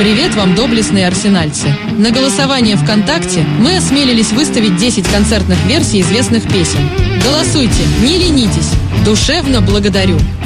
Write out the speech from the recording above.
Привет вам, доблестные арсенальцы! На голосование ВКонтакте мы осмелились выставить 10 концертных версий известных песен. Голосуйте, не ленитесь! Душевно благодарю!